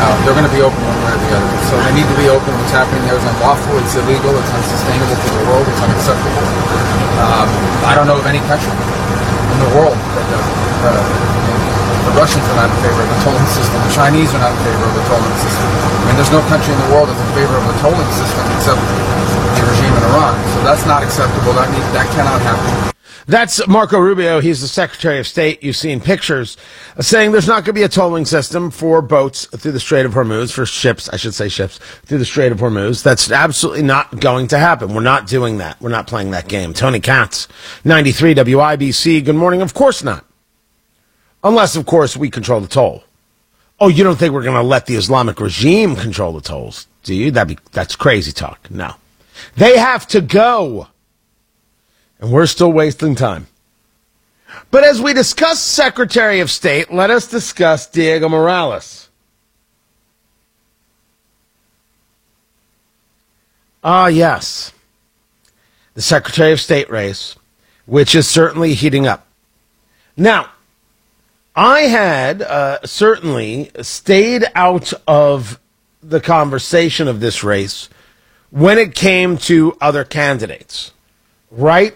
they're going to be open one way or the other. So they need to be open. What's happening there is unlawful, it's illegal, it's unsustainable for the world, it's unacceptable. I don't know of any country in the world that does it. The Russians are not in favor of the tolling system. The Chinese are not in favor of the tolling system. I mean, there's no country in the world that's in favor of the tolling system except the regime in Iran. So that's not acceptable. That cannot happen. That's Marco Rubio. He's the Secretary of State. You've seen pictures saying there's not going to be a tolling system for boats through the Strait of Hormuz, for ships, I should say ships, through the Strait of Hormuz. That's absolutely not going to happen. We're not doing that. We're not playing that game. Tony Katz, 93 WIBC. Good morning. Of course not. Unless, of course, we control the toll. Oh, you don't think we're going to let the Islamic regime control the tolls, do you? That's crazy talk. No. They have to go. And we're still wasting time. But as we discuss Secretary of State, let us discuss Diego Morales. Ah, yes. The Secretary of State race, which is certainly heating up. Now, I had certainly stayed out of the conversation of this race when it came to other candidates, right?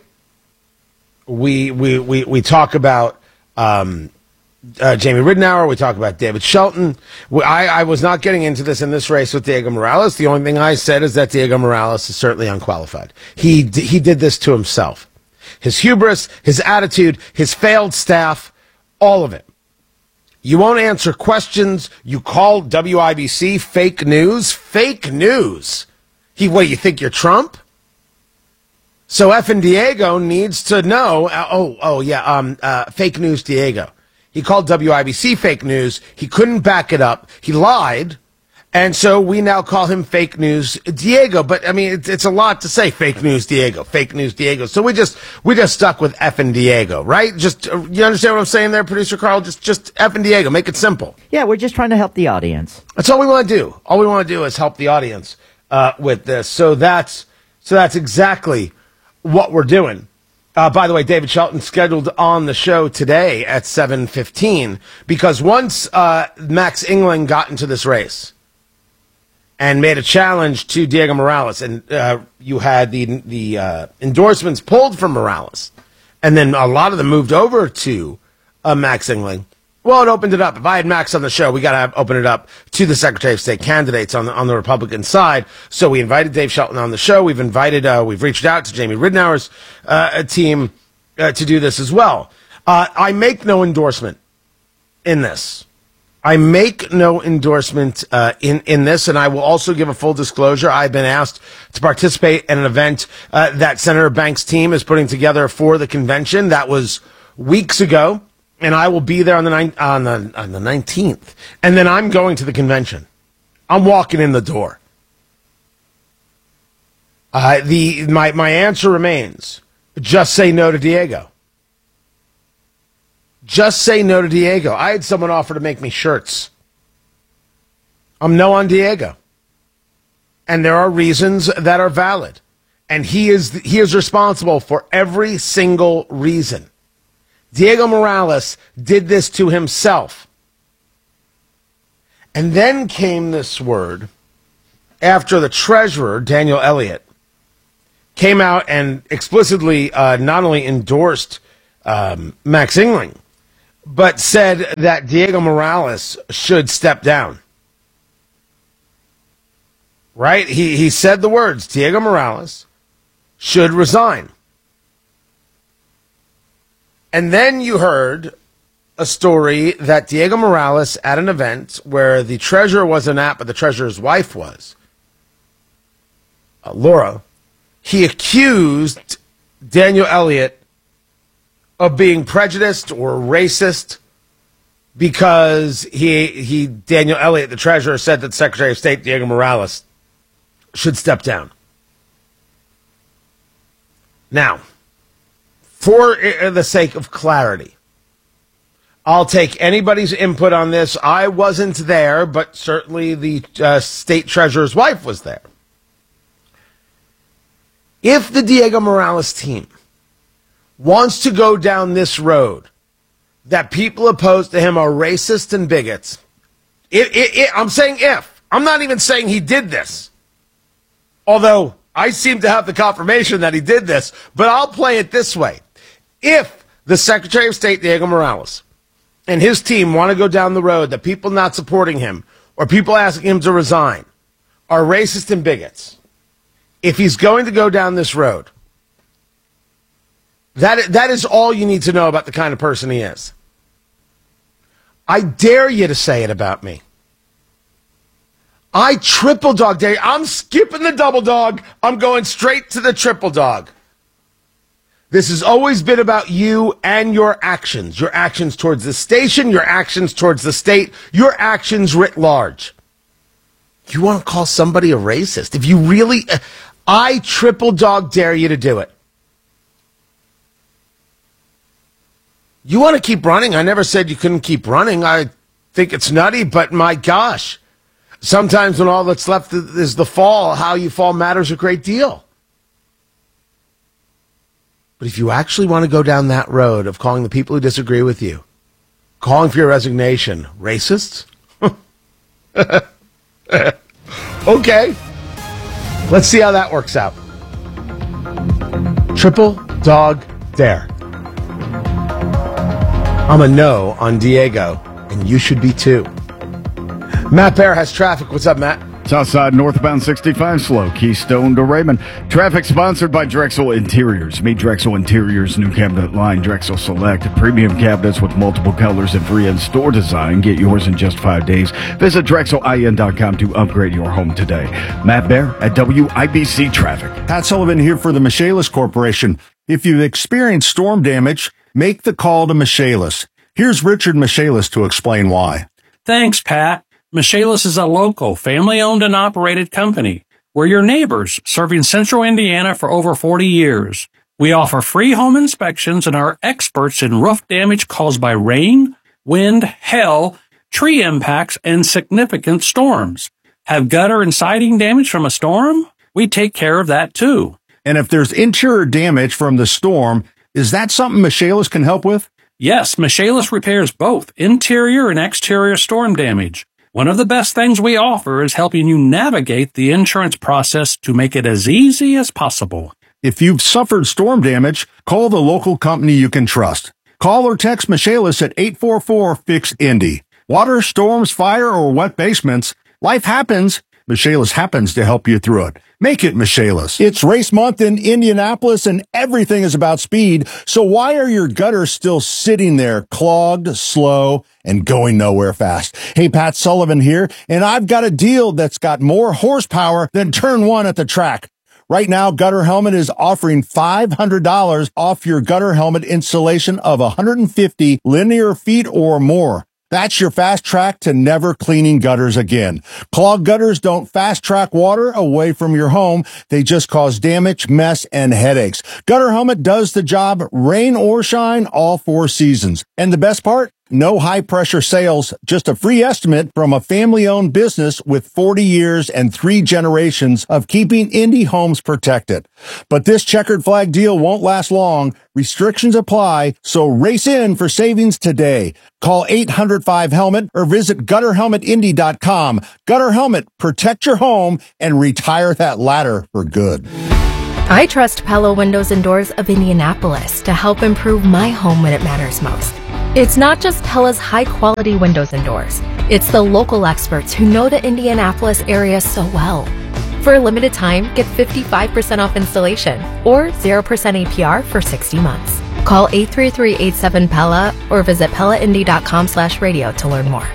We talk about Jamie Ridenour. We talk about David Shelton. I was not getting into this in this race with Diego Morales. The only thing I said is that Diego Morales is certainly unqualified. He did this to himself. His hubris, his attitude, his failed staff, all of it. You won't answer questions. You call WIBC fake news. Fake news. What, you think you're Trump? So effing Diego needs to know, fake news Diego. He called WIBC fake news. He couldn't back it up. He lied. And so we now call him fake news Diego. But I mean, it's a lot to say fake news Diego, fake news Diego. So we just stuck with effing Diego, right? Just, you understand what I'm saying there, producer Carl? Just effing Diego. Make it simple. Yeah, we're just trying to help the audience. That's all we want to do. All we want to do is help the audience, with this. So that's exactly what we're doing. By the way, David Shelton scheduled on the show today at 7:15 because once Max England got into this race and made a challenge to Diego Morales, and you had the endorsements pulled from Morales, and then a lot of them moved over to Max England. Well, it opened it up. If I had Max on the show, we got to open it up to the Secretary of State candidates on the Republican side. So we invited Dave Shelton on the show. We've reached out to Jamie Ridenour's team to do this as well. I make no endorsement in this. I make no endorsement in this, and I will also give a full disclosure. I've been asked to participate in an event that Senator Banks' team is putting together for the convention. That was weeks ago. And I will be there on the 19th. And then I'm going to the convention. I'm walking in the door. My answer remains, just say no to Diego. Just say no to Diego. I had someone offer to make me shirts. I'm no on Diego. And there are reasons that are valid. And he is responsible for every single reason. Diego Morales did this to himself. And then came this word after the treasurer, Daniel Elliott, came out and explicitly not only endorsed Max England, but said that Diego Morales should step down. Right? He said the words, Diego Morales should resign. And then you heard a story that Diego Morales at an event where the treasurer wasn't at, but the treasurer's wife was, Laura, he accused Daniel Elliott of being prejudiced or racist because Daniel Elliott, the treasurer, said that Secretary of State Diego Morales should step down. Now, for the sake of clarity, I'll take anybody's input on this. I wasn't there, but certainly the state treasurer's wife was there. If the Diego Morales team wants to go down this road that people opposed to him are racist and bigots, I'm saying if. I'm not even saying he did this. Although I seem to have the confirmation that he did this, but I'll play it this way. If the Secretary of State, Diego Morales, and his team want to go down the road that people not supporting him or people asking him to resign are racist and bigots, if he's going to go down this road, that is all you need to know about the kind of person he is. I dare you to say it about me. I triple dog dare you. I'm skipping the double dog. I'm going straight to the triple dog. This has always been about you and your actions towards the station, your actions towards the state, your actions writ large. You want to call somebody a racist? If you really, I triple dog dare you to do it. You want to keep running? I never said you couldn't keep running. I think it's nutty, but my gosh. Sometimes when all that's left is the fall, how you fall matters a great deal. But if you actually want to go down that road of calling the people who disagree with you, calling for your resignation, racists? Okay. Let's see how that works out. Triple dog dare. I'm a no on Diego, and you should be too. Matt Bear has traffic. What's up, Matt? Southside northbound 65 slow, Keystone to Raymond. Traffic sponsored by Drexel Interiors. Meet Drexel Interiors' new cabinet line, Drexel Select. Premium cabinets with multiple colors and free in-store design. Get yours in just 5 days. Visit DrexelIN.com to upgrade your home today. Matt Bear at WIBC Traffic. Pat Sullivan here for the Michaelis Corporation. If you've experienced storm damage, make the call to Michaelis. Here's Richard Michaelis to explain why. Thanks, Pat. Michaelis is a local, family-owned and operated company. We're your neighbors, serving Central Indiana for over 40 years. We offer free home inspections and are experts in roof damage caused by rain, wind, hail, tree impacts, and significant storms. Have gutter and siding damage from a storm? We take care of that, too. And if there's interior damage from the storm, is that something Michaelis can help with? Yes, Michaelis repairs both interior and exterior storm damage. One of the best things we offer is helping you navigate the insurance process to make it as easy as possible. If you've suffered storm damage, call the local company you can trust. Call or text Michaelis at 844-FIX-INDY. Water, storms, fire, or wet basements, life happens. Michaelis happens to help you through it. Make it Michaelis. It's race month in Indianapolis and everything is about speed. So why are your gutters still sitting there clogged, slow, and going nowhere fast? Hey, Pat Sullivan here, and I've got a deal that's got more horsepower than turn one at the track. Right now, Gutter Helmet is offering $500 off your gutter helmet installation of 150 linear feet or more. That's your fast track to never cleaning gutters again. Clogged gutters don't fast track water away from your home. They just cause damage, mess, and headaches. Gutter Helmet does the job, rain or shine, all 4 seasons. And the best part? No high-pressure sales, just a free estimate from a family-owned business with 40 years and 3 generations of keeping indie homes protected. But this checkered flag deal won't last long. Restrictions apply, so race in for savings today. Call 800-5-HELMET or visit GutterHelmetIndy.com. Gutter Helmet, protect your home and retire that ladder for good. I trust Pella Windows and Doors of Indianapolis to help improve my home when it matters most. It's not just Pella's high-quality windows and doors. It's the local experts who know the Indianapolis area so well. For a limited time, get 55% off installation or 0% APR for 60 months. Call 833-87-PELLA or visit PellaIndy.com/radio to learn more.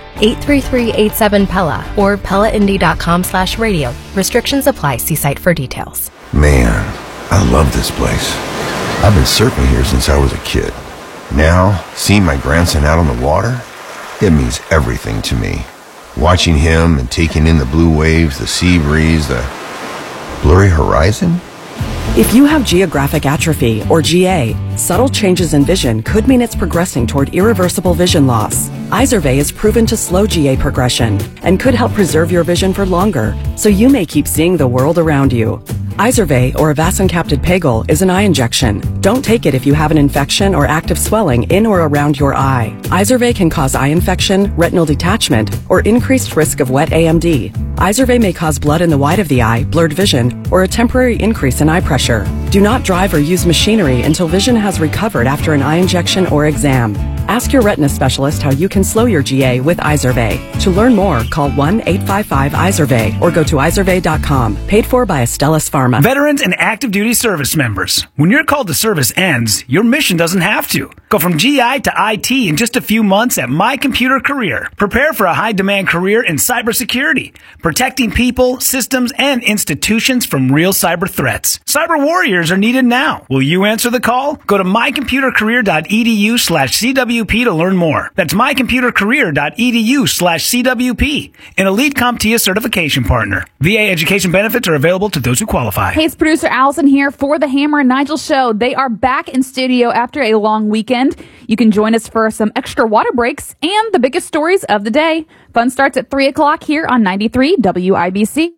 833-87-PELLA or PellaIndy.com/radio. Restrictions apply. See site for details. Man, I love this place. I've been surfing here since I was a kid. Now, seeing my grandson out on the water, it means everything to me. Watching him and taking in the blue waves, the sea breeze, the blurry horizon. If you have geographic atrophy, or GA, subtle changes in vision could mean it's progressing toward irreversible vision loss. Izervay is proven to slow GA progression and could help preserve your vision for longer, so you may keep seeing the world around you. Izervay, or avacincaptad pegol, is an eye injection. Don't take it if you have an infection or active swelling in or around your eye. Izervay can cause eye infection, retinal detachment, or increased risk of wet AMD. Izervay may cause blood in the white of the eye, blurred vision, or a temporary increase in eye pressure. Do not drive or use machinery until vision has recovered after an eye injection or exam. Ask your retina specialist how you can slow your GA with Izervay. To learn more, call 1-855-IZERVAY or go to izervay.com. Paid for by Astellas Pharma. Veterans and active duty service members. When your call to service ends, your mission doesn't have to. Go from GI to IT in just a few months at My Computer Career. Prepare for a high-demand career in cybersecurity, protecting people, systems, and institutions from real cyber threats. Cyber warriors are needed now. Will you answer the call? Go to mycomputercareer.edu/CWP to learn more. That's mycomputercareer.edu/CWP, an elite CompTIA certification partner. VA education benefits are available to those who qualify. Hey, it's producer Allison here for the Hammer and Nigel Show. They are back in studio after a long weekend. You can join us for some extra water breaks and the biggest stories of the day. Fun starts at 3 o'clock here on 93 WIBC.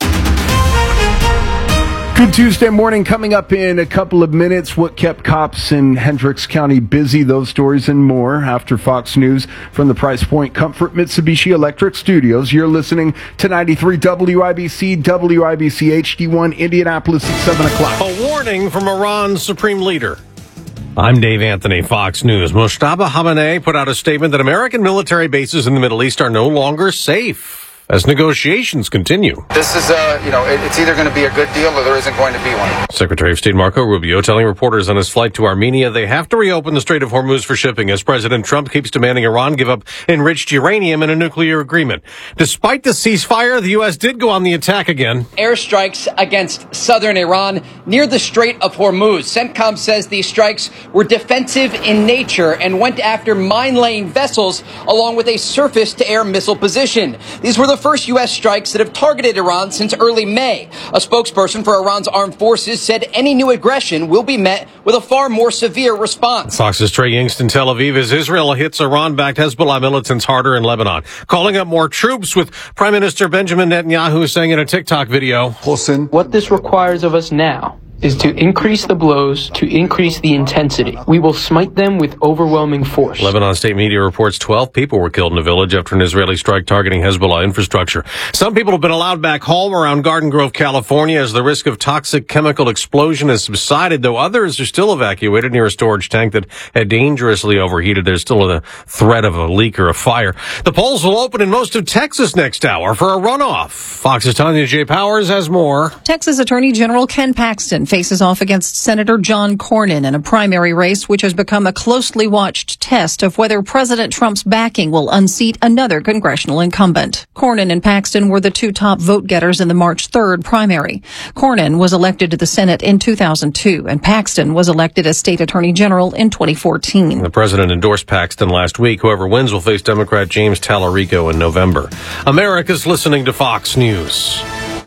Good Tuesday morning. Coming up in a couple of minutes, what kept cops in Hendricks County busy, those stories and more after Fox News from the Price Point Comfort Mitsubishi Electric Studios. You're listening to 93 WIBC, WIBC HD1 Indianapolis at 7 o'clock. A warning from Iran's supreme leader. I'm Dave Anthony, Fox News. Mojtaba Khamenei put out a statement that American military bases in the Middle East are no longer safe as negotiations continue. This is, it's either going to be a good deal or there isn't going to be one. Secretary of State Marco Rubio telling reporters on his flight to Armenia they have to reopen the Strait of Hormuz for shipping as President Trump keeps demanding Iran give up enriched uranium in a nuclear agreement. Despite the ceasefire, the U.S. did go on the attack again. Airstrikes against southern Iran near the Strait of Hormuz. CENTCOM says these strikes were defensive in nature and went after mine-laying vessels along with a surface-to-air missile position. These were the first U.S. strikes that have targeted Iran since early May. A spokesperson for Iran's armed forces said any new aggression will be met with a far more severe response. Fox's Trey Yingst in Tel Aviv as Israel hits Iran-backed Hezbollah militants harder in Lebanon, calling up more troops, with Prime Minister Benjamin Netanyahu saying in a TikTok video, "What this requires of us now is to increase the blows, to increase the intensity. We will smite them with overwhelming force." Lebanon state media reports 12 people were killed in a village after an Israeli strike targeting Hezbollah infrastructure. Some people have been allowed back home around Garden Grove, California, as the risk of toxic chemical explosion has subsided, though others are still evacuated near a storage tank that had dangerously overheated. There's still a threat of a leak or a fire. The polls will open in most of Texas next hour for a runoff. Fox's Tanya J. Powers has more. Texas Attorney General Ken Paxton faces off against Senator John Cornyn in a primary race which has become a closely watched test of whether President Trump's backing will unseat another congressional incumbent. Cornyn and Paxton were the two top vote getters in the March 3rd primary. Cornyn was elected to the Senate in 2002, and Paxton was elected as state attorney general in 2014. The president endorsed Paxton last week. Whoever wins will face Democrat James Tallarico in November. America's listening to Fox News.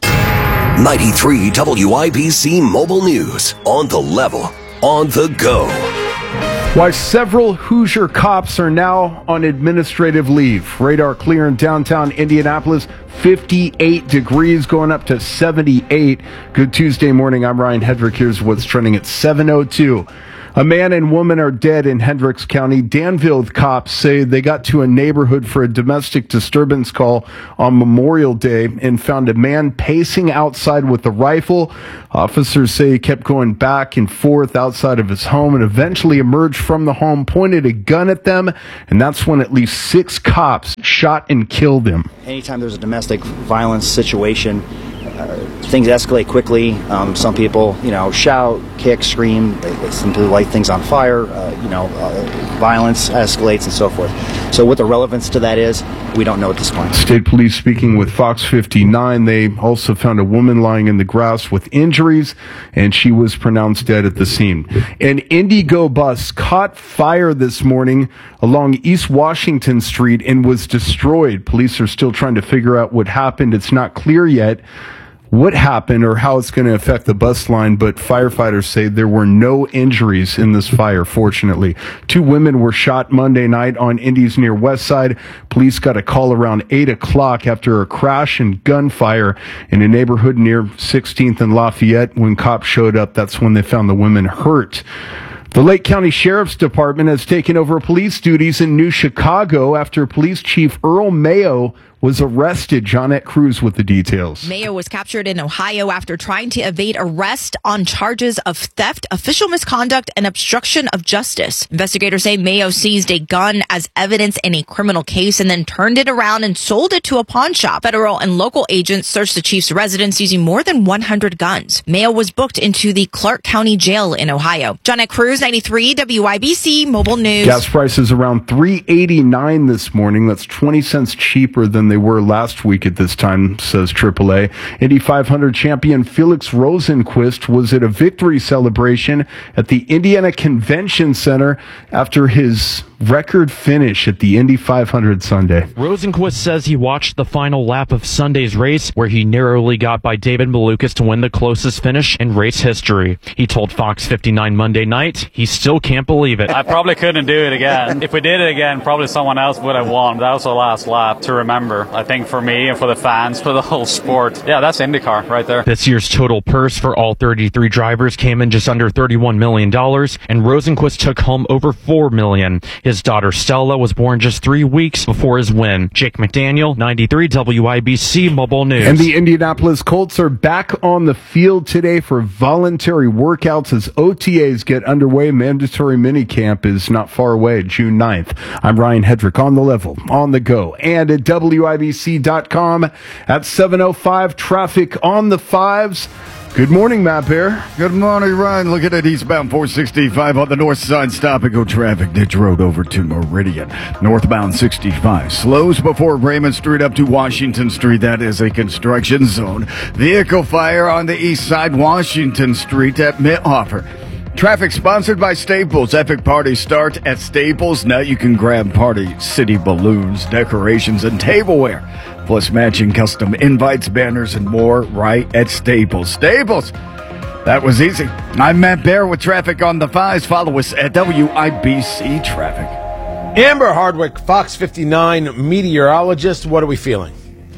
93 WIBC Mobile News. On the level, on the go. Why several Hoosier cops are now on administrative leave. Radar clear in downtown Indianapolis. 58 degrees going up to 78. Good Tuesday morning. I'm Ryan Hedrick. Here's what's trending at 7:02. A man and woman are dead in Hendricks County. Danville cops say they got to a neighborhood for a domestic disturbance call on Memorial Day and found a man pacing outside with a rifle. Officers say he kept going back and forth outside of his home and eventually emerged from the home, pointed a gun at them, and that's when at least 6 cops shot and killed him. Anytime there's a domestic violence situation, things escalate quickly. Some people, shout, kick, scream. Some people light things on fire. Violence escalates and so forth. So what the relevance to that is, we don't know at this point. State police speaking with Fox 59. They also found a woman lying in the grass with injuries, and she was pronounced dead at the scene. An Indigo bus caught fire this morning along East Washington Street and was destroyed. Police are still trying to figure out what happened. It's not clear yet what happened or how it's going to affect the bus line, but firefighters say there were no injuries in this fire, fortunately. 2 women were shot Monday night on Indy's near West Side. Police got a call around 8 o'clock after a crash and gunfire in a neighborhood near 16th and Lafayette. When cops showed up, that's when they found the women hurt. The Lake County Sheriff's Department has taken over police duties in New Chicago after Police Chief Earl Mayo was arrested. Johnette Cruz with the details. Mayo was captured in Ohio after trying to evade arrest on charges of theft, official misconduct, and obstruction of justice. Investigators say Mayo seized a gun as evidence in a criminal case and then turned it around and sold it to a pawn shop. Federal and local agents searched the chief's residence using more than 100 guns. Mayo was booked into the Clark County Jail in Ohio. Johnette Cruz, 93 WIBC Mobile News. Gas prices around $3.89 this morning. That's 20 cents cheaper than they were last week at this time, says AAA. Indy 500 champion Felix Rosenqvist was at a victory celebration at the Indiana Convention Center after his record finish at the Indy 500 Sunday. Rosenqvist says he watched the final lap of Sunday's race where he narrowly got by David Malukas to win the closest finish in race history. He told Fox 59 Monday night he still can't believe it. I probably couldn't do it again. If we did it again, probably someone else would have won. That was the last lap to remember. I think for me and for the fans, for the whole sport. Yeah, that's IndyCar right there. This year's total purse for all 33 drivers came in just under $31 million, and Rosenqvist took home over $4 million. His daughter Stella was born just 3 weeks before his win. Jake McDaniel, 93 WIBC Mobile News. And the Indianapolis Colts are back on the field today for voluntary workouts as OTAs get underway. Mandatory minicamp is not far away, June 9th. I'm Ryan Hedrick on the level, on the go, and at WIBC.com at 7:05. Traffic on the 5s. Good morning, Matt Bear. Good morning, Ryan. Looking at eastbound 465 on the north side. Stop and go traffic. Ditch Road over to Meridian. Northbound 65. Slows before Raymond Street up to Washington Street. That is a construction zone. Vehicle fire on the east side, Washington Street at Mithofer. Traffic sponsored by Staples. Epic parties start at Staples. Now you can grab Party City balloons, decorations, and tableware. Plus matching custom invites, banners, and more right at Staples. Staples! That was easy. I'm Matt Bear with traffic on the 5s. Follow us at WIBC Traffic. Amber Hardwick, Fox 59 meteorologist. What are we feeling?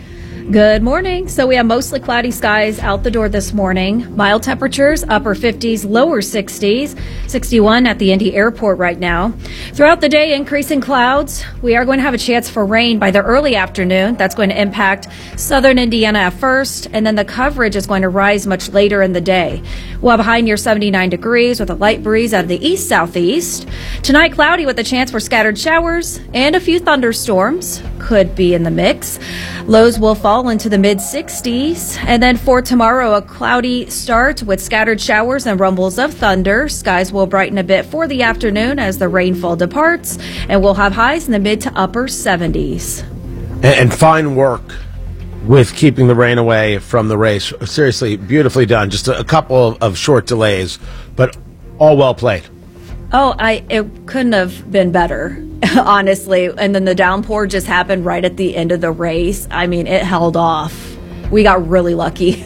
Good morning. So we have mostly cloudy skies out the door this morning. Mild temperatures, upper 50s, lower 60s. 61 at the Indy Airport right now. Throughout the day, increasing clouds. We are going to have a chance for rain by the early afternoon. That's going to impact southern Indiana at first, and then the coverage is going to rise much later in the day. We'll have a high near 79 degrees with a light breeze out of the east-southeast. Tonight, cloudy with a chance for scattered showers and a few thunderstorms could be in the mix. Lows will fall into the mid-60s. And then for tomorrow, a cloudy start with scattered showers and rumbles of thunder. Skies will brighten a bit for the afternoon as the rainfall departs, and we'll have highs in the mid to upper 70s. And fine work with keeping the rain away from the race. Seriously, beautifully done. Just a couple of short delays, but all well played. Oh, it couldn't have been better, honestly. And then the downpour just happened right at the end of the race. I mean, it held off. We got really lucky.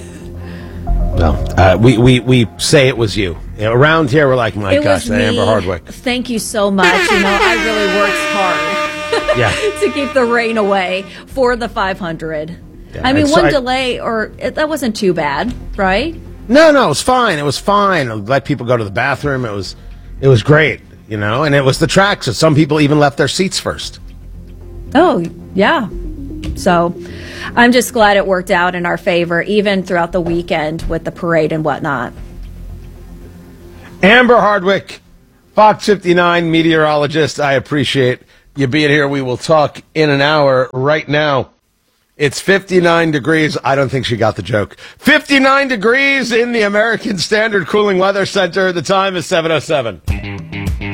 Well, we say it was you. Around here, we're like, my gosh, Amber Hardwick. Thank you so much. I really worked hard to keep the rain away for the 500. Yeah, I mean, one delay, that wasn't too bad, right? No, it was fine. It was fine. Let people go to the bathroom. It was great, and it was the track, so some people even left their seats first. Oh, yeah. So I'm just glad it worked out in our favor, even throughout the weekend with the parade and whatnot. Amber Hardwick, Fox 59 meteorologist, I appreciate you being here. We will talk in an hour. Right now, it's 59 degrees. I don't think she got the joke. 59 degrees in the American Standard Cooling Weather Center. The time is 7:07.